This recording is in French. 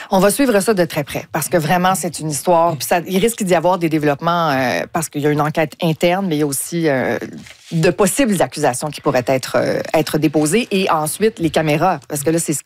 On va suivre ça de très près parce que vraiment, c'est une histoire. Puis il risque d'y avoir des développements parce qu'il y a une enquête interne, mais il y a aussi de possibles accusations qui pourraient être déposées. Et ensuite, les caméras, parce que là, c'est ce